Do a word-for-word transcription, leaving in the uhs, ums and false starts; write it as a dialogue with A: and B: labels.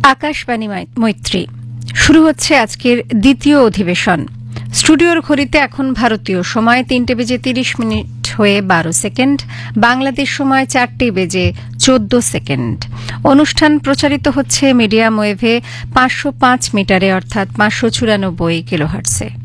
A: আকাশবাণী মৈত্রী শুরু হচ্ছে আজকের দ্বিতীয় অধিবেশন। স্টুডিওর ঘড়িতে এখন ভারতীয় সময় তিনটে বেজে তিরিশ মিনিট হয়ে বারো সেকেন্ড, বাংলাদেশ সময় চারটে বেজে চোদ্দ সেকেন্ড। অনুষ্ঠান প্রচারিত হচ্ছে মিডিয়াম ওয়েভে পাঁচশো পাঁচ মিটারে অর্থাৎ পাঁচশো চুরানব্বই কিলোহার্টসে।